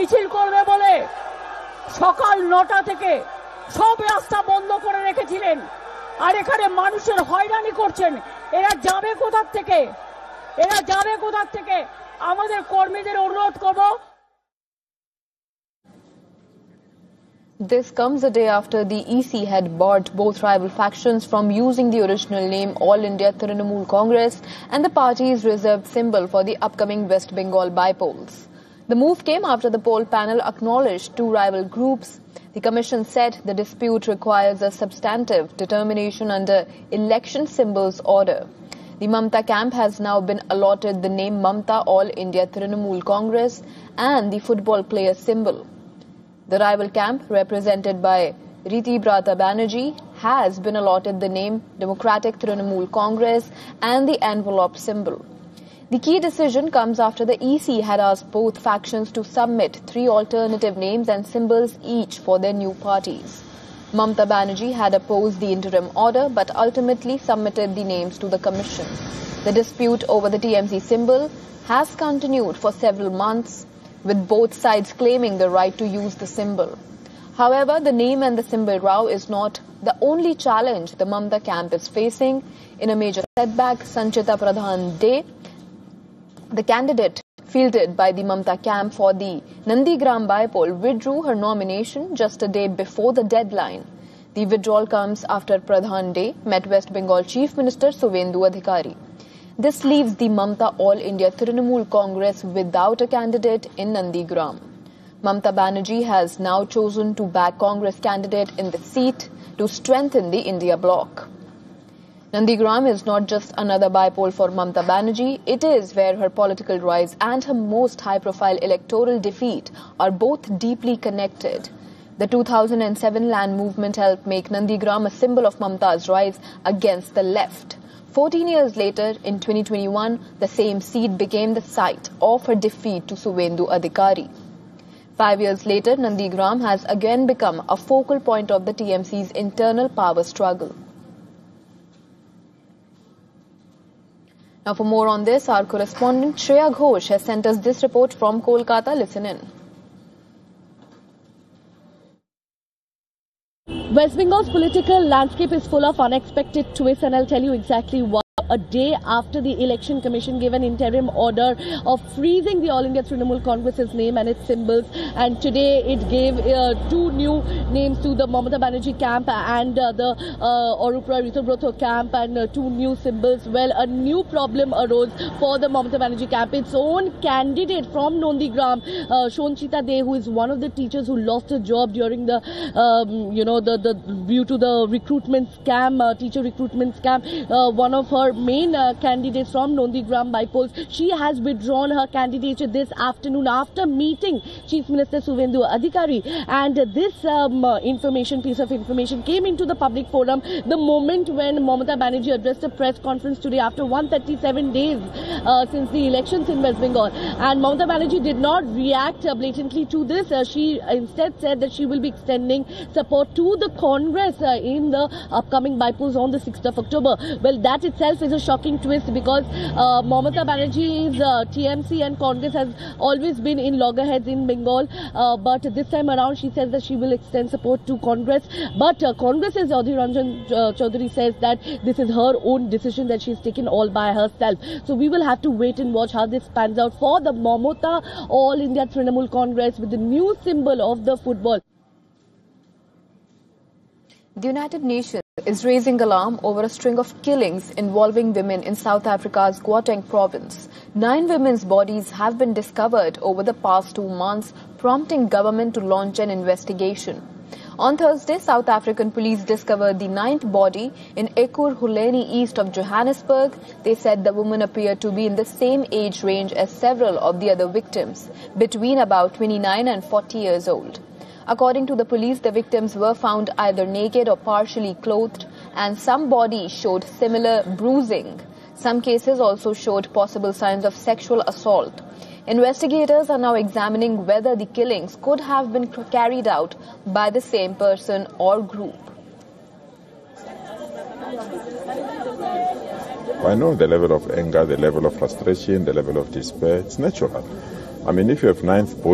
মিছিল করবে বলে সকাল 9টা থেকে সব রাস্তা বন্ধ করে রেখেছিলেন, আর এখানে মানুষের হয়রানি করছেন। এরা যাবে কোথা থেকে? আমাদের কর্মীদের অনুরোধ করব। This comes a day after the EC had barred both rival factions from using the original name All India Trinamool Congress and the party's reserved symbol for the upcoming West Bengal by-polls. The move came after the poll panel acknowledged two rival groups. The commission said the dispute requires a substantive determination under election symbols order. The Mamta camp has now been allotted the name Mamta All India Trinamool Congress and the football player symbol. The rival camp, represented by Riti Brata Banerjee, has been allotted the name Democratic Trinamool Congress and the envelope symbol. The key decision comes after the EC had asked both factions to submit 3 alternative names and symbols each for their new parties. Mamta Banerjee had opposed the interim order but ultimately submitted the names to the commission. The dispute over the TMC symbol has continued for several months, with both sides claiming the right to use the symbol. However, the name and the symbol row is not the only challenge the Mamta camp is facing. In a major setback, Sanchita Pradhan De, the candidate fielded by the Mamta camp for the Nandigram by-poll, withdrew her nomination just a day before the deadline. The withdrawal comes after Pradhan De met West Bengal Chief Minister Suvendu Adhikari. This leaves the Mamta All India Trinamool Congress without a candidate in Nandigram. Mamta Banerjee has now chosen to back Congress candidate in the seat to strengthen the India bloc. Nandigram is not just another by-poll for Mamta Banerjee, it is where her political rise and her most high-profile electoral defeat are both deeply connected. The 2007 land movement helped make Nandigram a symbol of Mamta's rise against the left. 14 years later, in 2021, the same seat became the site of her defeat to Suvendu Adhikari. 5 years later, Nandigram has again become a focal point of the TMC's internal power struggle. Now, for more on this, our correspondent Shreya Ghosh has sent us this report from Kolkata. Listen in. West Bengal's political landscape is full of unexpected twists, and I'll tell you exactly why. A day after the Election Commission gave an interim order of freezing the All India Trinamool Congress's name and its symbols, and today it gave 2 new names to the Mamata Banerjee camp and the Orupra Ritobrotho camp, and 2 new symbols. Well, a new problem arose for the Mamata Banerjee camp. Its own candidate from Nandigram, Sanchita De, who is one of the teachers who lost her job during the due to the recruitment scam, teacher recruitment scam, one of her main candidates from Nandigram by-polls, she has withdrawn her candidature this afternoon after meeting Chief Minister Suvendu Adhikari. And this piece of information came into the public forum the moment when Mamata Banerjee addressed a press conference today after 137 days since the elections in West Bengal. And Mamata Banerjee did not react blatantly to this. She instead said that she will be extending support to the Congress in the upcoming by-polls on the 6th of October. Well, that itself is a shocking twist because Mamata Banerjee's TMC and Congress has always been in loggerheads in Bengal, but this time around she says that she will extend support to Congress. But Congress's Adhir Ranjan Chaudhary says that this is her own decision that she's taken all by herself. So we will have to wait and watch how this pans out for the Mamata All India Trinamool Congress with the new symbol of the football. The United Nations is raising alarm over a string of killings involving women in South Africa's Gauteng province. 9 women's bodies have been discovered over the past 2 months, prompting government to launch an investigation. On Thursday, South African police discovered the 9th body in Ekurhuleni, east of Johannesburg. They said the woman appeared to be in the same age range as several of the other victims, between about 29 and 40 years old. According to the police, the victims were found either naked or partially clothed, and some bodies showed similar bruising. Some cases also showed possible signs of sexual assault. Investigators are now examining whether the killings could have been carried out by the same person or group. I know the level of anger, the level of frustration, the level of despair. It's natural. I mean, if you have 9